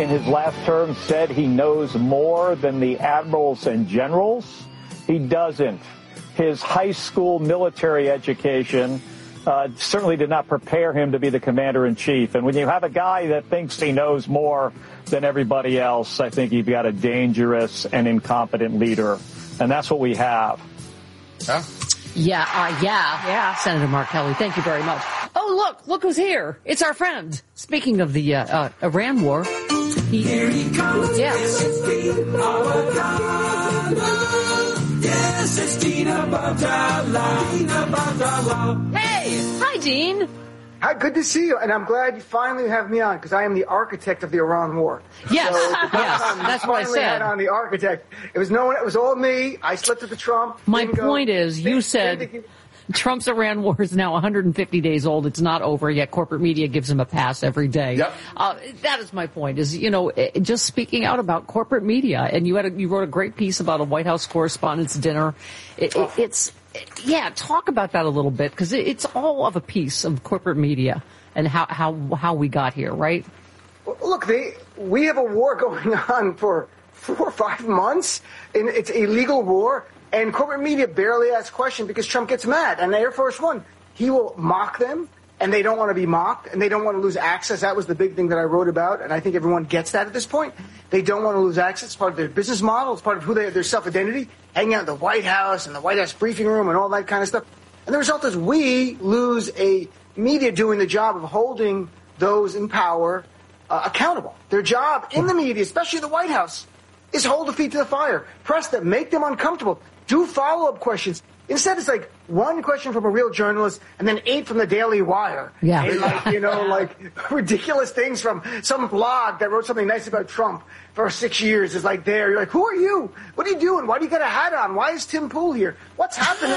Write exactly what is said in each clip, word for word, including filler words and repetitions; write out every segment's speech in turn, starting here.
in his last term said he knows more than the admirals and generals? He doesn't. His high school military education uh, certainly did not prepare him to be the commander-in-chief. And when you have a guy that thinks he knows more than everybody else, I think you've got a dangerous and incompetent leader. And that's what we have. Yeah. Yeah, uh, yeah, yeah. Senator Mark Kelly, thank you very much. Oh, look, look who's here. It's our friend. Speaking of the uh, uh, Iran war. He, here he comes. Yes. Yes, it's Dean Abdallah. Hey, hi, Dean. Hi, good to see you, and I'm glad you finally have me on because I am the architect of the Iran war. Yes, so yes, that's what I said. Had on the architect. It was no one. It was all me. I slipped at the Trump. My point go. is, you said Trump's Iran war is now one hundred fifty days old. It's not over yet. Corporate media gives him a pass every day. Yep. Uh, that is my point. Is you know just speaking out about corporate media, and you had a, you wrote a great piece about a White House Correspondents' Dinner. It, it, it's Yeah, talk about that a little bit, because it's all of a piece of corporate media and how how how we got here, right? Well, look, they, we have a war going on for four or five months, and it's a legal war, and corporate media barely asks questions because Trump gets mad. And Air Force One, he will mock them, and they don't want to be mocked, and they don't want to lose access. That was the big thing that I wrote about, and I think everyone gets that at this point. They don't want to lose access. It's part of their business model. It's part of who they are, their self-identity, hanging out in the White House and the White House briefing room and all that kind of stuff. And the result is we lose a media doing the job of holding those in power uh, accountable. Their job in the media, especially the White House, is hold the feet to the fire. Press them. Make them uncomfortable. Do follow-up questions. Instead, it's like one question from a real journalist and then eight from the Daily Wire. Yeah. And like, you know, like ridiculous things from some blog that wrote something nice about Trump for six years is like there. You're like, who are you? What are you doing? Why do you got a hat on? Why is Tim Pool here? What's happening?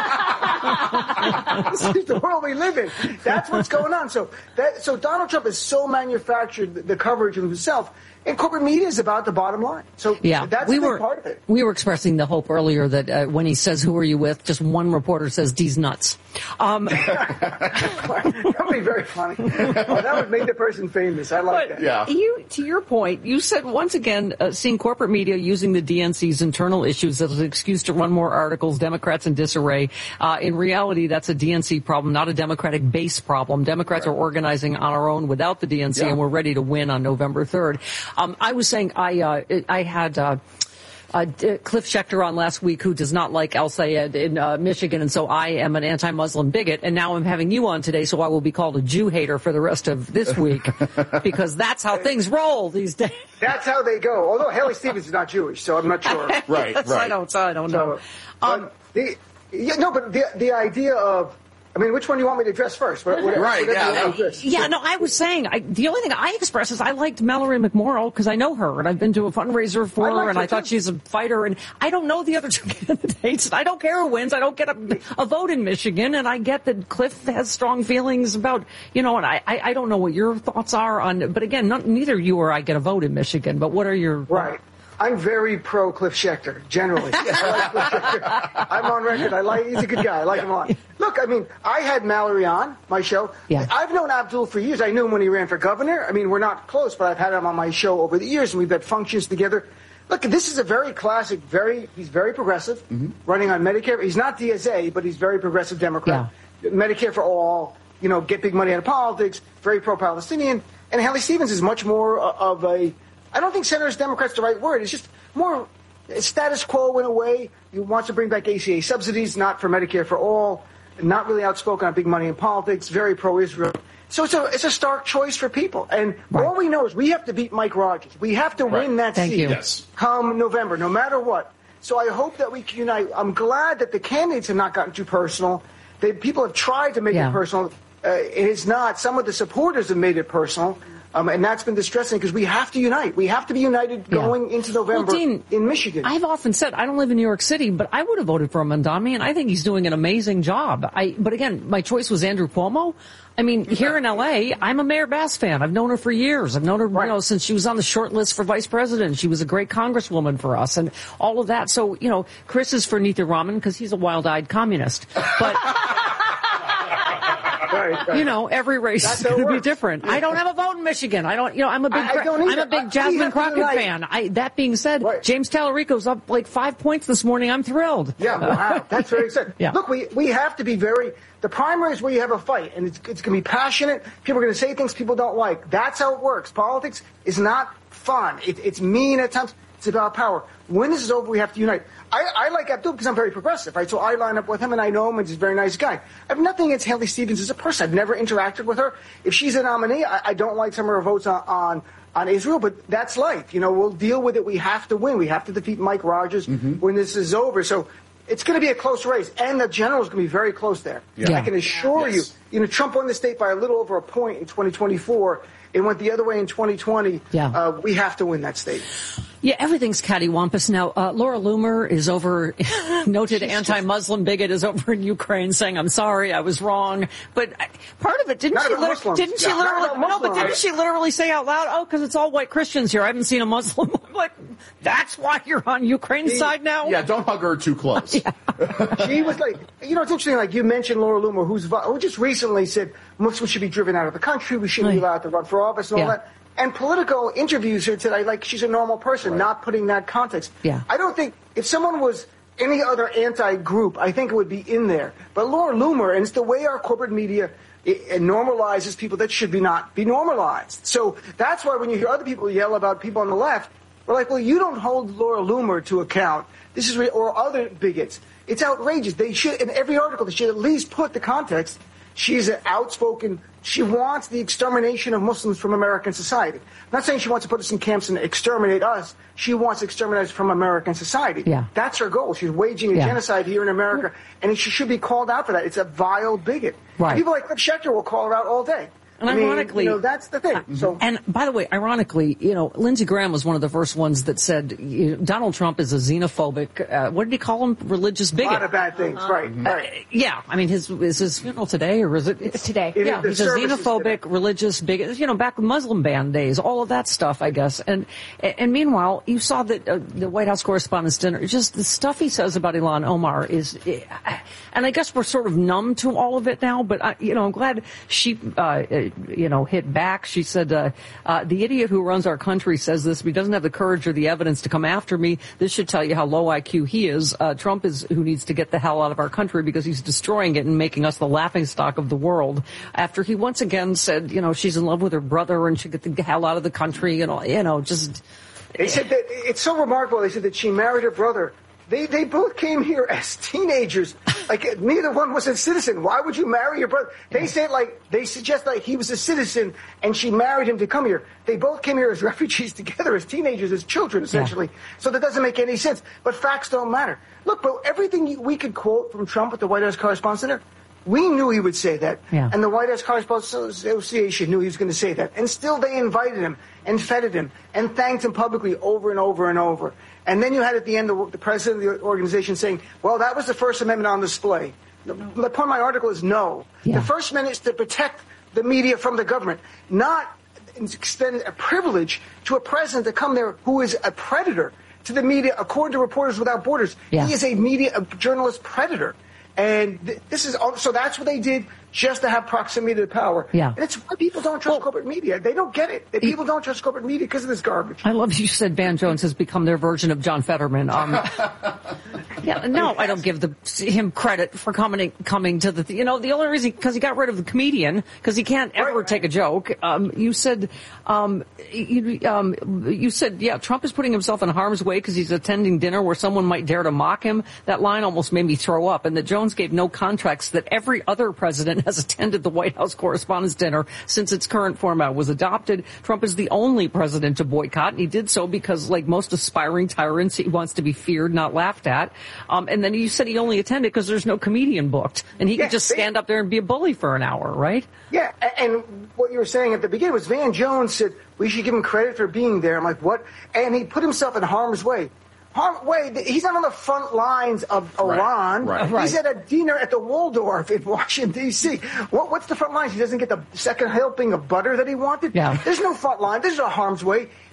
This is the world we live in. That's what's going on. So that, so Donald Trump has so manufactured the, the coverage of himself. And corporate media is about the bottom line. So yeah, that's we a big were, part of it. We were expressing the hope earlier that uh, when he says, who are you with, just one reporter says, D's nuts. Um, that would be very funny. Oh, that would make the person famous. I like but that. Yeah. You, to your point, you said once again, uh, seeing corporate media using the D N C's internal issues as an excuse to run more articles, Democrats in disarray. Uh, in reality, that's a D N C problem, not a Democratic base problem. Democrats right. are organizing on our own without the D N C, yeah. and we're ready to win on November third. Um, I was saying I, uh, I had, uh, Uh, Cliff Schechter on last week, who does not like Al Sayed in uh, Michigan, and so I am an anti-Muslim bigot, and now I'm having you on today, so I will be called a Jew hater for the rest of this week, because that's how things roll these days. That's how they go. Although Haley Stevens is not Jewish, so I'm not sure. right, right. I don't, I don't know. So, um, the, yeah, no, but the the idea of, I mean, which one do you want me to address first? What, what, right, yeah. No. Yeah, no, I was saying, I, the only thing I express is I liked Mallory McMorrow because I know her, and I've been to a fundraiser for her, and I thought she's a fighter, and I don't know the other two candidates. I don't care who wins. I don't get a, a vote in Michigan, and I get that Cliff has strong feelings about, you know, and I, I, I don't know what your thoughts are on, but again, not, neither you or I get a vote in Michigan, but what are your... Right. I'm very pro Cliff Schechter, generally. I like Cliff Schechter. I'm on record. I like, he's a good guy. I like him a lot. Look, I mean, I had Mallory on my show. Yeah. I've known Abdul for years. I knew him when he ran for governor. I mean, we're not close, but I've had him on my show over the years, and we've had functions together. Look, this is a very classic, very, he's very progressive, mm-hmm. running on Medicare. He's not D S A, but he's very progressive Democrat. Yeah. Medicare for all, you know, get big money out of politics, very pro-Palestinian. And Haley Stevens is much more of a, I don't think centrist Democrat's the right word. It's just more status quo in a way. He wants to bring back A C A subsidies, not for Medicare for all, not really outspoken on big money in politics, very pro-Israel. So it's a it's a stark choice for people. And right. all we know is we have to beat Mike Rogers. We have to right. win that Thank seat yes. come November, no matter what. So I hope that we can unite. I'm glad that the candidates have not gotten too personal. They, people have tried to make yeah. it personal. Uh, it is not. Some of the supporters have made it personal. Um, and that's been distressing because we have to unite. We have to be united going yeah. into November well, Dean, in Michigan. I've often said I don't live in New York City, but I would have voted for Mamdani, and I think he's doing an amazing job. I, but again, my choice was Andrew Cuomo. I mean, here in L A, I'm a Mayor Bass fan. I've known her for years. I've known her, right. you know, since she was on the short list for vice president. She was a great congresswoman for us and all of that. So, you know, Chris is for Neither Raman because he's a wild-eyed communist. But right, right. You know, every race That's is how it going to be works. different. Yeah. I don't have a vote in Michigan. I don't, you know, I'm a big, I- I don't I'm either. a big I- Jasmine we have to Crockett unite. fan. I, that being said, Right. James Tallarico's up like five points this morning. I'm thrilled. Yeah, wow. That's very exciting. Yeah. Look, we, we have to be very, the primary is where you have a fight, and it's, it's going to be passionate. People are going to say things people don't like. That's how it works. Politics is not fun. It, it's mean at times. It's about power. When this is over, we have to unite. I, I like Abdul because I'm very progressive, right? So I line up with him, and I know him, and he's a very nice guy. I have nothing against Haley Stevens as a person. I've never interacted with her. If she's a nominee, I, I don't like some of her votes on, on on Israel, but that's life. You know, we'll deal with it. We have to win. We have to defeat Mike Rogers mm-hmm. when this is over. So it's going to be a close race, and the general is going to be very close there. Yeah. I can assure yes. you, you know, Trump won the state by a little over a point in twenty twenty-four. It went the other way in twenty twenty. Yeah. Uh, we have to win that state. Yeah, everything's cattywampus now. Uh, Laura Loomer is over, noted anti-Muslim bigot is over in Ukraine saying, I'm sorry, I was wrong. But part of it, didn't Not she, about liter- Muslims. didn't she Yeah, not literally, about no, but Muslims. didn't she literally say out loud, oh, because it's all white Christians here. I haven't seen a Muslim. I'm like, that's why you're on Ukraine's side now? Yeah, don't hug her too close. Yeah. She was like, you know, it's interesting, like you mentioned Laura Loomer, who's who just recently said Muslims should be driven out of the country, we shouldn't be allowed to run for office and all Yeah. that. And Politico interviews her today like she's a normal person, Right. not putting that context. Yeah. I don't think, if someone was any other anti-group, I think it would be in there. But Laura Loomer, and it's the way our corporate media it, it normalizes people that should be not be normalized. So that's why when you hear other people yell about people on the left, we're like, well, you don't hold Laura Loomer to account. This is re- or other bigots. It's outrageous. They should, in every article, they should at least put the context. She's an outspoken, she wants the extermination of Muslims from American society. I'm not saying she wants to put us in camps and exterminate us. She wants to exterminate us from American society. Yeah. That's her goal. She's waging a Yeah. genocide here in America, and she should be called out for that. It's a vile bigot. Right. People like Cliff Schechter will call her out all day. And I mean, ironically- you know, that's the thing. So, And by the way, ironically, you know, Lindsey Graham was one of the first ones that said you know, Donald Trump is a xenophobic, uh, what did he call him? Religious a bigot. lot of bad things. Right, right. Uh, yeah, I mean, his is his funeral today, or is it? It's today. It is- Yeah, the he's a service is xenophobic, today. religious bigot. You know, back with Muslim ban days, all of that stuff, I guess. And and meanwhile, you saw that uh, the White House Correspondents' Dinner. Just the stuff he says about Ilhan Omar is, and I guess we're sort of numb to all of it now. But I, you know, I'm glad she, uh, you know, hit back. She said, uh, uh, "The idiot who runs our country says this, but he doesn't have the courage or the evidence to come after me. This should tell you how low I Q he is. Uh, Trump is who needs to get the hell out of our country because he's destroying it and making us the laughingstock of the world." After he once again said, you know, she's in love with her brother and should get the hell out of the country and all, you know, just. They said that it's so remarkable. They said that she married her brother. They they both came here as teenagers. Like neither one was a citizen. Why would you marry your brother? They say like they suggest like he was a citizen and she married him to come here. They both came here as refugees together, as teenagers, as children, essentially. Yeah. So that doesn't make any sense. But facts don't matter. Look, bro, everything we could quote from Trump at the White House Correspondents' Dinner, we knew he would say that. Yeah. And the White House Correspondents Association knew he was going to say that. And still they invited him and feted him and thanked him publicly over and over and over. And then you had at the end the, the president of the organization saying, well, that was the First Amendment on display. The, the point of my article is no. Yeah. The First Amendment is to protect the media from the government, not extend a privilege to a president to come there who is a predator to the media, according to Reporters Without Borders. Yeah. He is a media, a journalist predator. And th- this is all, so that's what they did just to have proximity to power. Yeah. And it's why people don't trust Well, corporate media. They don't get it. People don't trust corporate media because of this garbage. I love you said Van Jones has become their version of John Fetterman. Um, yeah, no, I don't give the, him credit for coming coming to the. You know, the only reason because he got rid of the comedian because he can't ever Right. take a joke. Um, you said, um, you, um, you said, yeah, Trump is putting himself in harm's way because he's attending dinner where someone might dare to mock him. That line almost made me throw up. And that Jones gave no context that every other president has attended the White House Correspondents' Dinner since its current format was adopted. Trump is the only president to boycott, and he did so because, like most aspiring tyrants, he wants to be feared, not laughed at. Um, and then you said he only attended because there's no comedian booked, and he Yeah, could just they- stand up there and be a bully for an hour, right? Yeah, a- and what you were saying at the beginning was Van Jones said we should give him credit for being there. I'm like, what? And he put himself in harm's way. Harm way. He's not on the front lines of Iran. Right, right. He's at a dinner at the Waldorf in Washington, D C What, what's the front lines? He doesn't get the second helping of butter that he wanted? Yeah. There's no front line. There's no harm's way.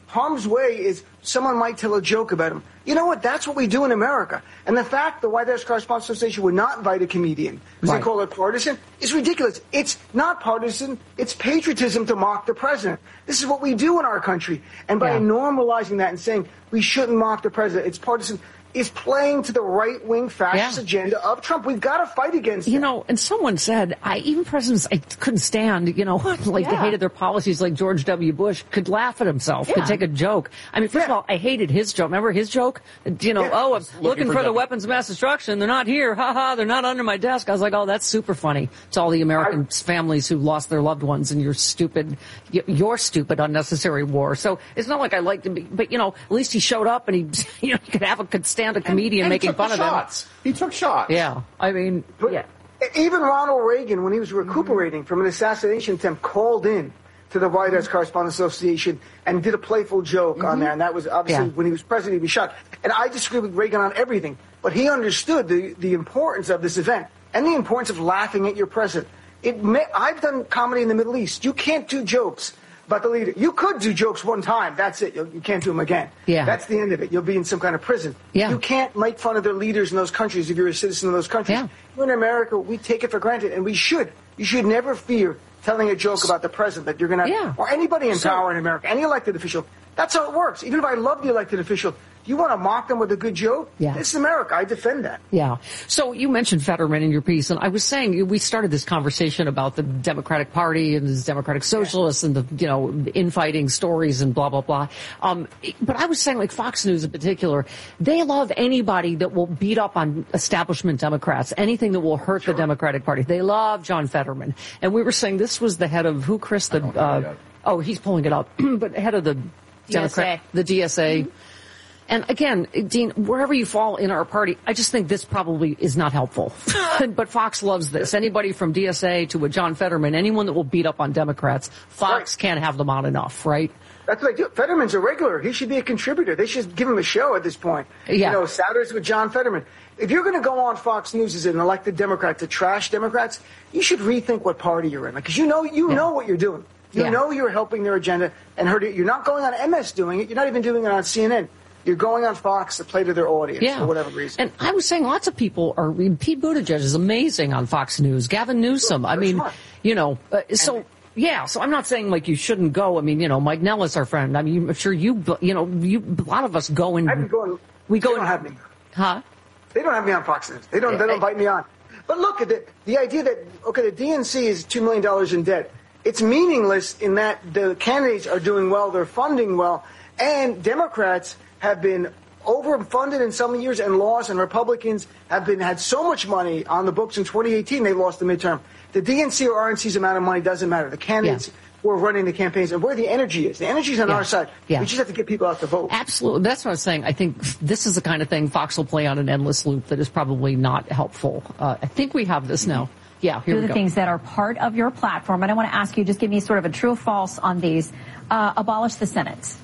Harm's way is someone might tell a joke about him. You know what? That's what we do in America. And the fact the White House Correspondents Association would not invite a comedian because right. they call it partisan is ridiculous. It's not partisan. It's patriotism to mock the president. This is what we do in our country. And by yeah. normalizing that and saying we shouldn't mock the president, it's partisan, is playing to the right-wing fascist yeah. agenda of Trump. We've got to fight against it. You know, and someone said, I even presidents I couldn't stand, you know, like yeah. they hated their policies, like George W. Bush could laugh at himself, yeah. could take a joke. I mean, first yeah. of all, I hated his joke. Remember his joke? You know, yeah. oh, I'm looking, looking for, for the w- weapons of mass destruction. They're not here. Ha ha. They're not under my desk. I was like, oh, that's super funny. To all the American I, families who lost their loved ones in your stupid, your stupid unnecessary war. So it's not like I liked him, but you know, at least he showed up and he, you know, he could have a, could stand a comedian and, and making fun of shots. them. He took shots. Yeah. I mean, but yeah. Even Ronald Reagan, when he was recuperating mm-hmm. from an assassination attempt, called in to the White House Correspondents Association and did a playful joke mm-hmm. on there. And that was obviously yeah. when he was president, he was shot. And I disagree with Reagan on everything. But he understood the, the importance of this event and the importance of laughing at your president. It may, I've done comedy in the Middle East. You can't do jokes about the leader. You could do jokes one time. That's it. You, you can't do them again. Yeah. That's the end of it. You'll be in some kind of prison. Yeah. You can't make fun of their leaders in those countries if you're a citizen of those countries. Yeah. We're in America. We take it for granted, and we should. You should never fear telling a joke about the president that you're going to yeah. or anybody in so, power in America, any elected official. That's how it works. Even if I love the elected official, you want to mock them with a good joke? Yeah. This is America. I defend that. Yeah. So you mentioned Fetterman in your piece, and I was saying we started this conversation about the Democratic Party and the Democratic Socialists yeah. and the, you know, infighting stories and blah, blah, blah. Um, but I was saying, like Fox News in particular, they love anybody that will beat up on establishment Democrats, anything that will hurt sure. the Democratic Party. They love John Fetterman. And we were saying this was the head of who, Chris? The uh, Oh, he's pulling it up. But head of the Democrat, the D S A. Mm-hmm. And again, Dean, wherever you fall in our party, I just think this probably is not helpful. But Fox loves this. Anybody from D S A to a John Fetterman, anyone that will beat up on Democrats, Fox right. can't have them on enough, right? That's what I do. Fetterman's a regular. He should be a contributor. They should give him a show at this point. Yeah. You know, Saturdays with John Fetterman. If you're going to go on Fox News as an elected Democrat to trash Democrats, you should rethink what party you're in. Because you know, you yeah. know what you're doing. You yeah. know you're helping their agenda and hurting it. You're not going on M S doing it. You're not even doing it on C N N. You're going on Fox to play to their audience yeah. for whatever reason. And I was saying lots of people are, Pete Buttigieg is amazing on Fox News. Gavin Newsom. I mean, smart. you know, uh, so, yeah, so I'm not saying like you shouldn't go. I mean, you know, Mike Nellis, our friend. I mean, I'm sure you, you know, you, a lot of us go and. I've been going. We go they don't and, have me. Huh? They don't have me on Fox News. They don't, they don't invite me on. But look at the, the idea that, okay, the D N C is two million dollars in debt. It's meaningless in that the candidates are doing well, they're funding well, and Democrats have been overfunded in some years and lost, and Republicans have been had so much money on the books in twenty eighteen they lost the midterm. The D N C or R N C's amount of money doesn't matter. The candidates yeah. who are running the campaigns and where the energy is. The energy is on yeah. our side. Yeah. We just have to get people out to vote. Absolutely. That's what I was saying. I think this is the kind of thing Fox will play on an endless loop that is probably not helpful. Uh, I think we have this now. Yeah, here Two we of the go. things that are part of your platform, and I want to ask you, just give me sort of a true or false on these. Uh, abolish the Senate.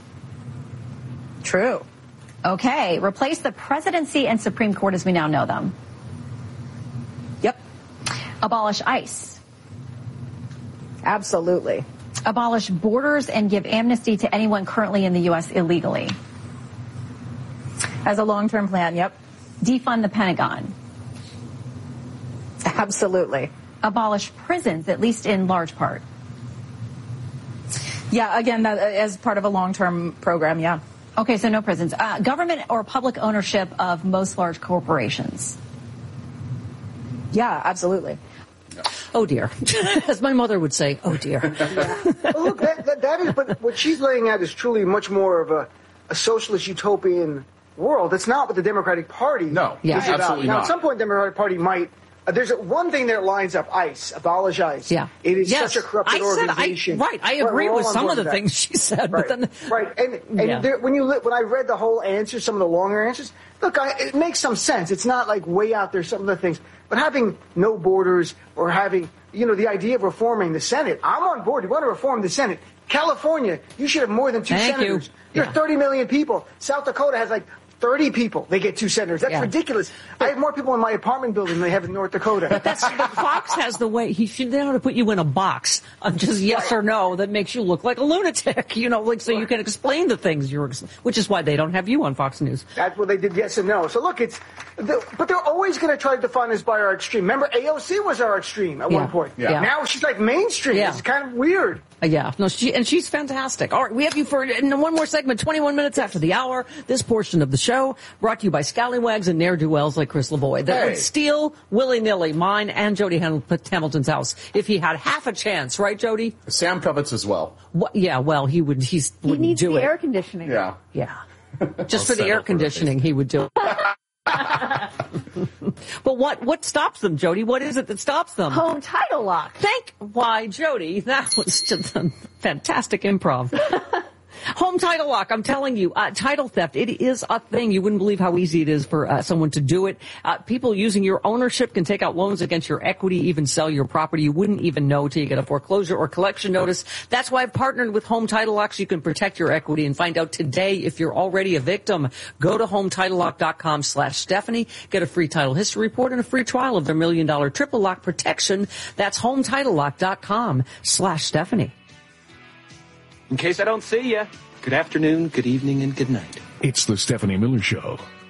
True. Okay. Replace the presidency and Supreme Court as we now know them. Yep. Abolish ICE. Absolutely. Abolish borders and give amnesty to anyone currently in the U S illegally. As a long-term plan, yep. Defund the Pentagon. Absolutely. Abolish prisons, at least in large part. Yeah, again, that, as part of a long-term program, yeah. Okay, so no prisons. Uh, government or public ownership of most large corporations. Yeah, absolutely. Oh, dear. As my mother would say, oh, dear. Well, look, that, that, that is, but what she's laying out is truly much more of a, a socialist utopian world. It's not what the Democratic Party no, yeah. is about. absolutely now, not. At some point, the Democratic Party might. Uh, there's a, one thing that lines up ICE, abolish ICE. Yeah. It is yes. such a corrupted I said, organization. I, right, I agree We're with some of the that. things she said. Right, but then, right. And, and yeah. there, when you li- when I read the whole answer, some of the longer answers, look, I, it makes some sense. It's not like way out there, some of the things. But having no borders or having, you know, the idea of reforming the Senate, I'm on board. You want to reform the Senate. California, you should have more than two Thank senators. You. You're Yeah. thirty million people. South Dakota has like thirty people, they get two senators. That's Yeah. ridiculous. I have more people in my apartment building than they have in North Dakota. That's, but Fox has the way, he should know how to put you in a box of just yes or no that makes you look like a lunatic, you know, like so you can explain the things you're, which is why they don't have you on Fox News. That's what they did, yes and no. So look, it's, the, but they're always going to try to define us by our extreme. Remember, A O C was our extreme at Yeah. one point. Yeah. Now she's like mainstream. Yeah. It's kind of weird. Uh, yeah, no, she, and she's fantastic. All right, we have you for in one more segment, twenty-one minutes after the hour. This portion of the show brought to you by Scallywags and ne'er-do-wells like Chris Lavoie that Hey. would steal willy-nilly mine and Jody Hamilton's house if he had half a chance, right, Jody? Sam covets as well. What, yeah, well, he would. He's He wouldn't needs do the it. air conditioning. Yeah. Yeah, just I'll for the air settle for conditioning, he would do it. But what what stops them, Jody? What is it that stops them? Home title lock. Thank why, Jody. That was just a fantastic improv. Home title lock, I'm telling you, uh, title theft, it is a thing. You wouldn't believe how easy it is for uh, someone to do it. Uh, people using your ownership can take out loans against your equity, even sell your property. You wouldn't even know till you get a foreclosure or collection notice. That's why I've partnered with Home Title Lock so you can protect your equity and find out today if you're already a victim. Go to home title lock dot com slash Stephanie. Get a free title history report and a free trial of their million dollar triple lock protection. That's home title lock dot com slash Stephanie. In case I don't see you, good afternoon, good evening, and good night. It's the Stephanie Miller Show.